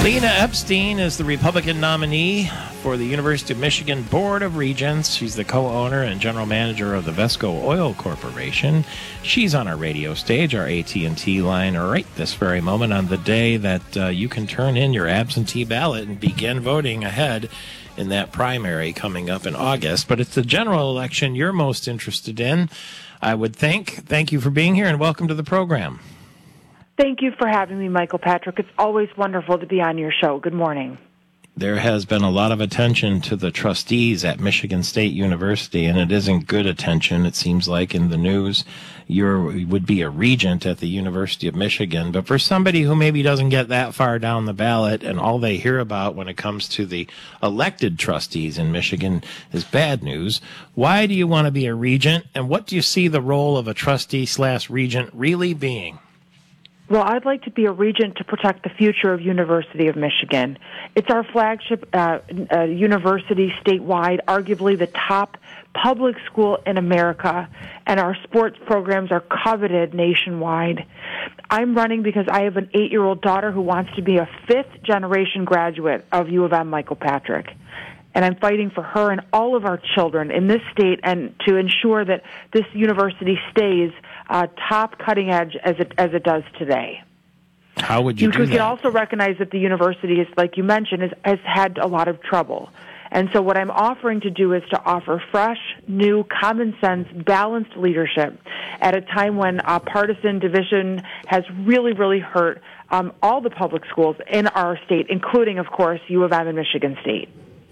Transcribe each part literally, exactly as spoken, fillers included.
Lena Epstein is the Republican nominee for the University of Michigan Board of Regents. She's the co-owner and general manager of the Vesco Oil Corporation. She's on our radio stage, our A T and T line, right this very moment on the day that uh, you can turn in your absentee ballot and begin voting ahead in that primary coming up in August. But it's the general election you're most interested in, I would think. Thank you for being here and welcome to the program. Thank you for having me, Michael Patrick. It's always wonderful to be on your show. Good morning. There has been a lot of attention to the trustees at Michigan State University, and it isn't good attention, it seems like, in the news. You would be a regent at the University of Michigan, but for somebody who maybe doesn't get that far down the ballot and all they hear about when it comes to the elected trustees in Michigan is bad news, why do you want to be a regent, and what do you see the role of a trustee slash regent really being? Well, I'd like to be a regent to protect the future of University of Michigan. It's our flagship uh, uh, university statewide, arguably the top public school in America, and our sports programs are coveted nationwide. I'm running because I have an eight-year-old daughter who wants to be a fifth-generation graduate of U of M, Michael Patrick. And I'm fighting for her and all of our children in this state and to ensure that this university stays uh, top cutting edge as it as it does today. How would you, you do that? We can also recognize that the university is, like you mentioned, is, has had a lot of trouble. And so what I'm offering to do is to offer fresh, new, common sense, balanced leadership at a time when uh, partisan division has really, really hurt um, all the public schools in our state, including, of course, U of M and Michigan State.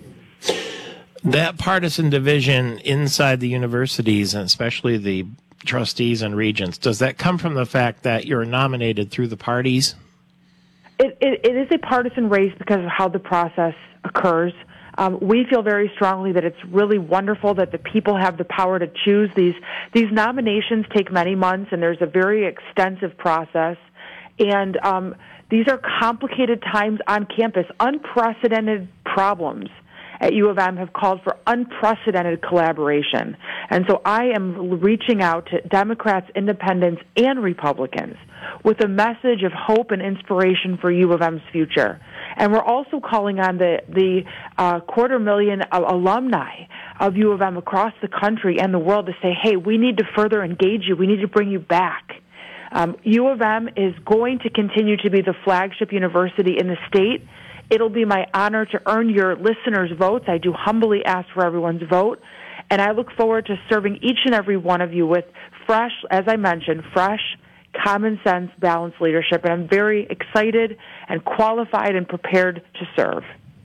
That partisan division inside the universities, and especially the trustees and regents, does that come from the fact that you're nominated through the parties? It, it, it is a partisan race because of how the process occurs. Um, we feel very strongly that it's really wonderful that the people have the power to choose. These, these nominations take many months, and there's a very extensive process. And um, these are complicated times on campus, unprecedented problems at U of M have called for unprecedented collaboration. And so I am reaching out to Democrats, independents, and Republicans with a message of hope and inspiration for U of M's future. And we're also calling on the, the uh, quarter million uh, alumni of U of M across the country and the world to say, hey, we need to further engage you. We need to bring you back. Um, U of M is going to continue to be the flagship university in the state. It'll be my honor to earn your listeners' votes. I do humbly ask for everyone's vote. And I look forward to serving each and every one of you with fresh, as I mentioned, fresh, common sense, balanced leadership. And I'm very excited and qualified and prepared to serve.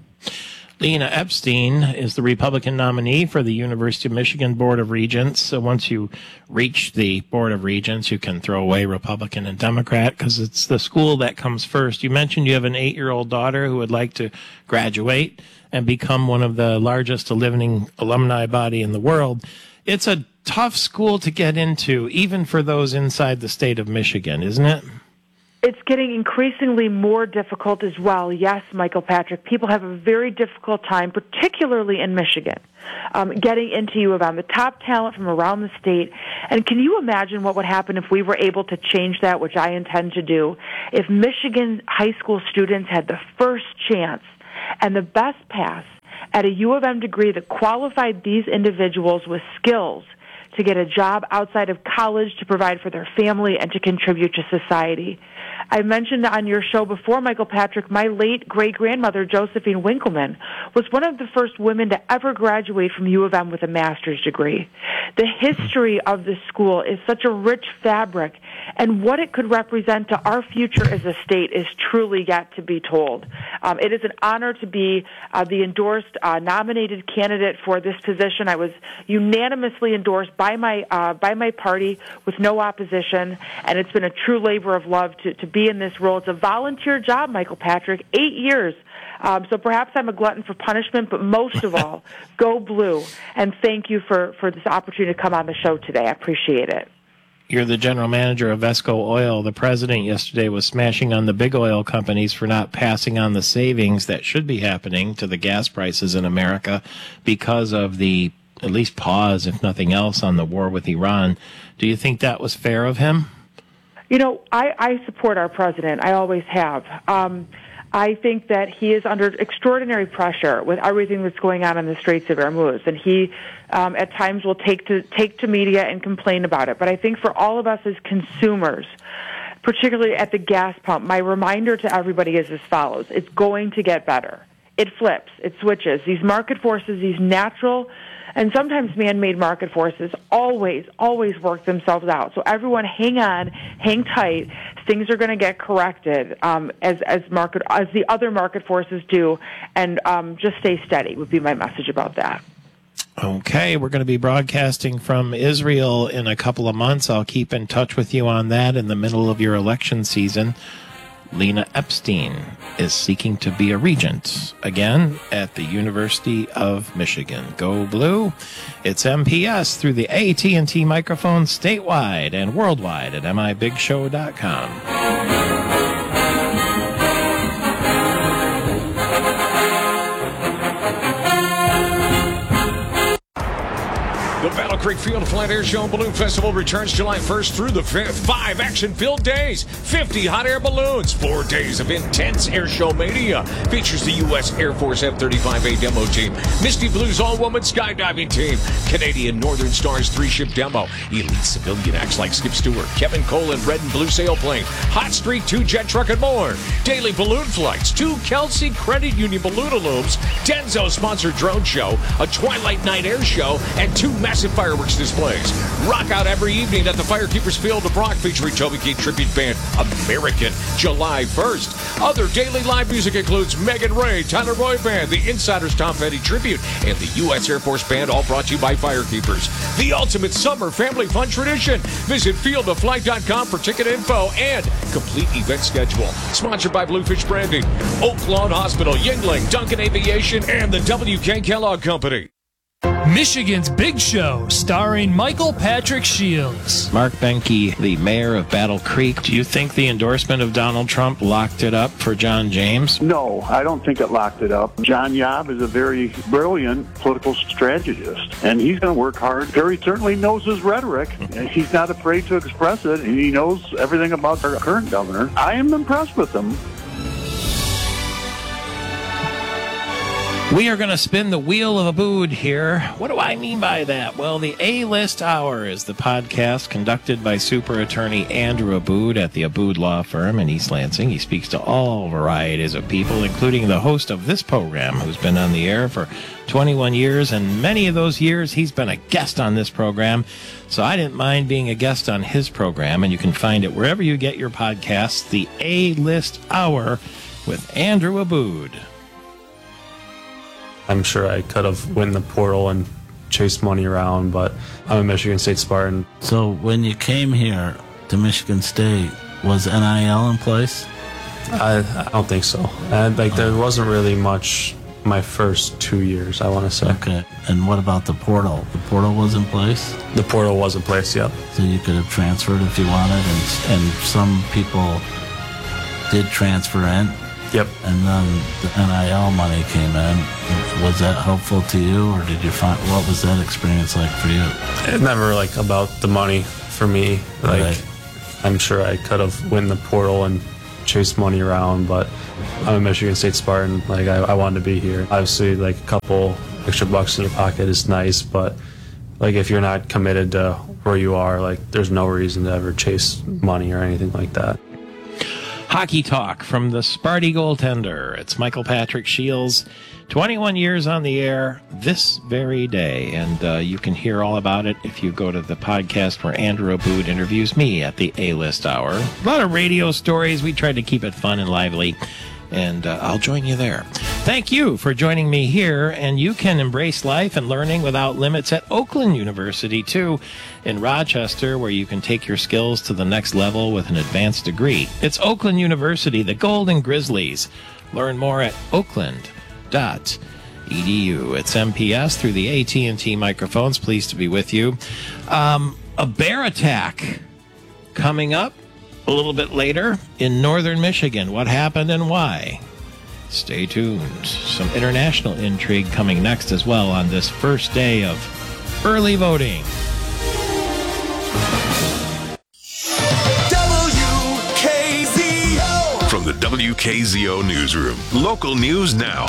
Lena Epstein is the Republican nominee for the University of Michigan Board of Regents. So once you reach the Board of Regents, you can throw away Republican and Democrat because it's the school that comes first. You mentioned you have an eight-year-old daughter who would like to graduate and become one of the largest living alumni body in the world. It's a tough school to get into, even for those inside the state of Michigan, isn't it? It's getting increasingly more difficult as well. Yes, Michael Patrick, people have a very difficult time, particularly in Michigan, um, getting into U of M, the top talent from around the state. And can you imagine what would happen if we were able to change that, which I intend to do, if Michigan high school students had the first chance and the best pass at a U of M degree that qualified these individuals with skills to get a job outside of college, to provide for their family, and to contribute to society. I mentioned on your show before, Michael Patrick, my late great-grandmother, Josephine Winkleman, was one of the first women to ever graduate from U of M with a master's degree. The history of this school is such a rich fabric, and what it could represent to our future as a state is truly yet to be told. Um, it is an honor to be uh, the endorsed, uh, nominated candidate for this position. I was unanimously endorsed by my uh, by my party with no opposition, and it's been a true labor of love to, to be in this role. It's a volunteer job, Michael Patrick, eight years. Um, so perhaps I'm a glutton for punishment, but most of all, go blue. And thank you for, for this opportunity to come on the show today. I appreciate it. You're the general manager of Vesco Oil. The president yesterday was smashing on the big oil companies for not passing on the savings that should be happening to the gas prices in America because of the, at least pause, if nothing else, on the war with Iran. Do you think that was fair of him? You know, I, I support our president. I always have. Um, I think that he is under extraordinary pressure with everything that's going on in the Straits of Hormuz, and he, um, at times, will take to take to media and complain about it. But I think for all of us as consumers, particularly at the gas pump, my reminder to everybody is as follows: it's going to get better. It flips. It switches. These market forces, these natural and sometimes man-made market forces always, always work themselves out. So everyone hang on, hang tight. Things are going to get corrected um, as as market as the other market forces do, and um, just stay steady would be my message about that. Okay, we're going to be broadcasting from Israel in a couple of months. I'll keep in touch with you on that in the middle of your election season. Lena Epstein is seeking to be a regent again at the University of Michigan. Go Blue. It's M P S through the A T and T microphone statewide and worldwide at M I Big Show dot com. The Battle Creek Field of Flight Air Show and Balloon Festival returns July first through the fifth. Five action-filled days, fifty hot air balloons, four days of intense air show mania. Features the U S Air Force F thirty-five A demo team, Misty Blues all-woman skydiving team, Canadian Northern Stars three-ship demo, elite civilian acts like Skip Stewart, Kevin Cole and Red and Blue Sailplane, Hot Streak two jet truck and more, daily balloon flights, two Kelsey Credit Union balloonalooms, Denso-sponsored drone show, a Twilight Night air show, and two massive fireworks displays. Rock out every evening at the Firekeepers Field of Brock featuring Toby Keith Tribute Band American July first. Other daily live music includes Megan Ray, Tyler Roy Band, the Insiders Tom Petty Tribute, and the U S Air Force Band, all brought to you by Firekeepers. The ultimate summer family fun tradition. Visit field of flight dot com for ticket info and complete event schedule. Sponsored by Bluefish Branding, Oak Lawn Hospital, Yingling, Duncan Aviation, and the W K Kellogg Company. Michigan's Big Show, starring Michael Patrick Shields. Mark Benke, the mayor of Battle Creek. Do you think the endorsement of Donald Trump locked it up for John James? No, I don't think it locked it up. John Yob is a very brilliant political strategist, and he's going to work hard. He certainly knows his rhetoric, and he's not afraid to express it, and he knows everything about our current governor. I am impressed with him. We are going to spin the wheel of Abood here. What do I mean by that? Well, the A-List Hour is the podcast conducted by super attorney Andrew Abood at the Abood Law Firm in East Lansing. He speaks to all varieties of people, including the host of this program, who's been on the air for twenty-one years, and many of those years he's been a guest on this program. So I didn't mind being a guest on his program, and you can find it wherever you get your podcasts, the A-List Hour with Andrew Abood. I'm sure I could have won the portal and chased money around, but I'm a Michigan State Spartan. So when you came here to Michigan State, was N I L in place? I, I don't think so. And like there wasn't really much my first two years, I want to say. Okay. And what about the portal? The portal was in place? The portal was in place, yep. So you could have transferred if you wanted, and, and some people did transfer in. Yep. And then the N I L money came in. Was that helpful to you, or did you find, what was that experience like for you? It never like about the money for me. Like right. I'm sure I could have won the portal and chased money around, but I'm a Michigan State Spartan. Like I, I wanted to be here. Obviously, like a couple extra bucks in your pocket is nice, but like if you're not committed to where you are, like there's no reason to ever chase money or anything like that. Hockey talk from the Sparty goaltender. It's Michael Patrick Shields, twenty-one years on the air this very day. And uh, you can hear all about it if you go to the podcast where Andrew Abood interviews me at the A-List Hour. A lot of radio stories. We tried to keep it fun and lively. And uh, I'll join you there. Thank you for joining me here. And you can embrace life and learning without limits at Oakland University, too, in Rochester, where you can take your skills to the next level with an advanced degree. It's Oakland University, the Golden Grizzlies. Learn more at oakland dot e d u. It's M P S through the A T and T microphones. Pleased to be with you. Um, a bear attack coming up a little bit later in northern Michigan. What happened and why? Stay tuned. Some international intrigue coming next as well on this first day of early voting. W the W K Z O Newsroom. Local news now.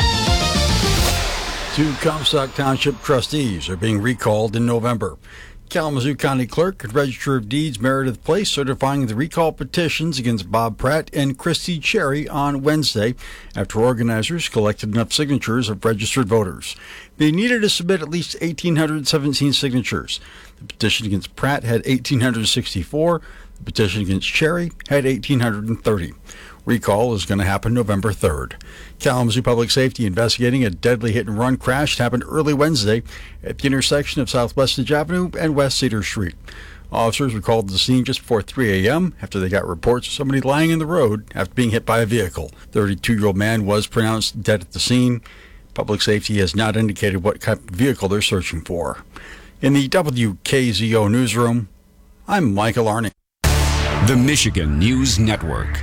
Two Comstock Township trustees are being recalled in November. Kalamazoo County Clerk and Register of Deeds Meredith Place certifying the recall petitions against Bob Pratt and Christy Cherry on Wednesday after organizers collected enough signatures of registered voters. They needed to submit at least one thousand eight hundred seventeen signatures. The petition against Pratt had one thousand eight hundred sixty-four. The petition against Cherry had one thousand eight hundred thirty. Recall is going to happen November third. Kalamazoo Public Safety investigating a deadly hit-and-run crash that happened early Wednesday at the intersection of South Westage Avenue and West Cedar Street. Officers were called to the scene just before three a.m. after they got reports of somebody lying in the road after being hit by a vehicle. thirty-two-year-old man was pronounced dead at the scene. Public Safety has not indicated what type of vehicle they're searching for. In the W K Z O Newsroom, I'm Michael Arning. The Michigan News Network.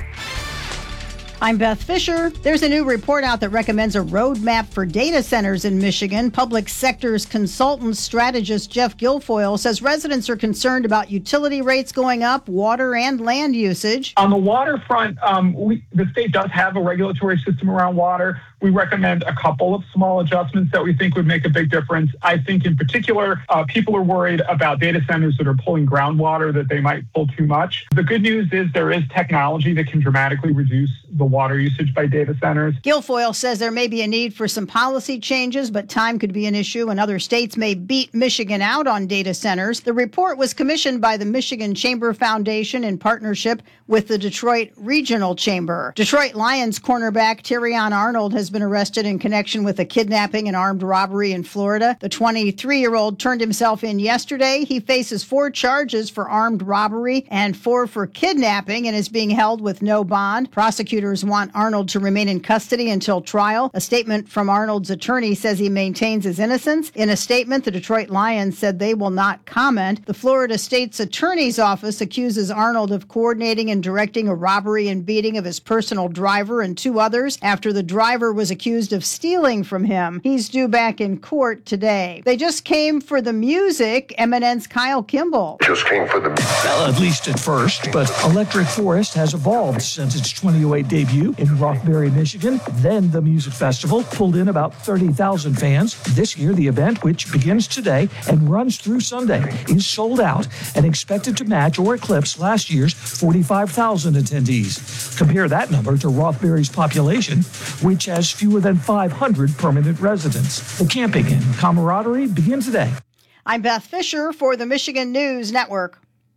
I'm Beth Fisher. There's a new report out that recommends a roadmap for data centers in Michigan. Public sector's consultant strategist Jeff Guilfoyle says residents are concerned about utility rates going up, water and land usage. On the water front, um, we, the state does have a regulatory system around water. We recommend a couple of small adjustments that we think would make a big difference. I think in particular, uh, people are worried about data centers that are pulling groundwater, that they might pull too much. The good news is there is technology that can dramatically reduce the water usage by data centers. Guilfoyle says there may be a need for some policy changes, but time could be an issue and other states may beat Michigan out on data centers. The report was commissioned by the Michigan Chamber Foundation in partnership with the Detroit Regional Chamber. Detroit Lions cornerback Terrion Arnold has been arrested in connection with a kidnapping and armed robbery in Florida. The twenty-three-year-old turned himself in yesterday. He faces four charges for armed robbery and four for kidnapping and is being held with no bond. Prosecutors want Arnold to remain in custody until trial. A statement from Arnold's attorney says he maintains his innocence. In a statement, the Detroit Lions said they will not comment. The Florida State's Attorney's Office accuses Arnold of coordinating and directing a robbery and beating of his personal driver and two others after the driver was accused of stealing from him. He's due back in court today. They just came for the music. M N N's Kyle Kimball. Just came for the Well, at least at first, but Electric Forest has evolved since its twenty oh eight debut in Rothbury, Michigan. Then the music festival pulled in about thirty thousand fans. This year, the event, which begins today and runs through Sunday, is sold out and expected to match or eclipse last year's forty-five thousand attendees. Compare that number to Rothbury's population, which has fewer than five hundred permanent residents. The camping and camaraderie begin today. I'm Beth Fisher for the Michigan News Network.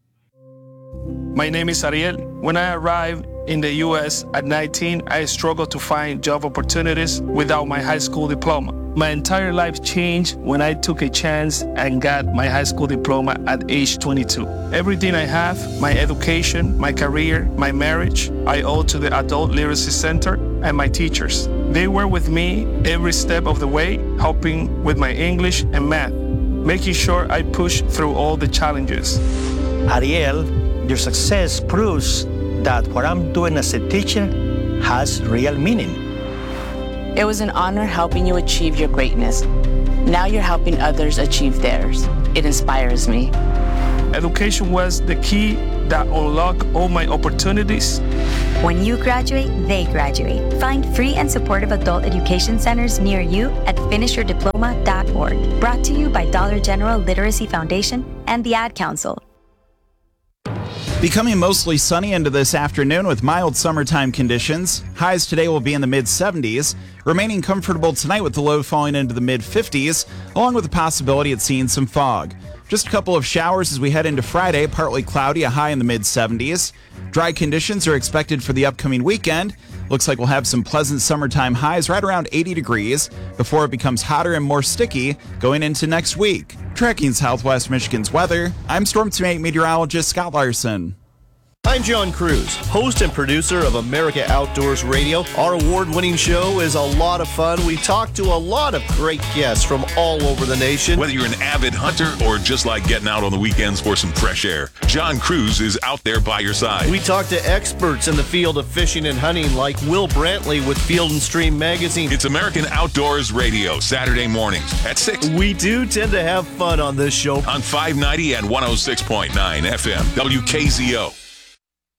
My name is Ariel. When I arrived in the U S at nineteen, I struggled to find job opportunities without my high school diploma. My entire life changed when I took a chance and got my high school diploma at age twenty-two. Everything I have, my education, my career, my marriage, I owe to the Adult Literacy Center and my teachers. They were with me every step of the way, helping with my English and math, making sure I push through all the challenges. Ariel, your success proves that what I'm doing as a teacher has real meaning. It was an honor helping you achieve your greatness. Now you're helping others achieve theirs. It inspires me. Education was the key that unlocked all my opportunities. When you graduate, they graduate. Find free and supportive adult education centers near you at finish your diploma dot org. Brought to you by Dollar General Literacy Foundation and the Ad Council. Becoming mostly sunny into this afternoon with mild summertime conditions. Highs today will be in the mid seventies, remaining comfortable tonight with the low falling into the mid fifties, along with the possibility of seeing some fog. Just a couple of showers as we head into Friday, partly cloudy, a high in the mid seventies. Dry conditions are expected for the upcoming weekend. Looks like we'll have some pleasant summertime highs right around eighty degrees before it becomes hotter and more sticky going into next week. Tracking Southwest Michigan's weather, I'm Storm Team meteorologist Scott Larson. I'm John Cruz, host and producer of America Outdoors Radio. Our award-winning show is a lot of fun. We talk to a lot of great guests from all over the nation. Whether you're an avid hunter or just like getting out on the weekends for some fresh air, John Cruz is out there by your side. We talk to experts in the field of fishing and hunting like Will Brantley with Field and Stream Magazine. It's American Outdoors Radio, Saturday mornings at six. We do tend to have fun on this show. On five ninety and one oh six point nine F M, W K Z O.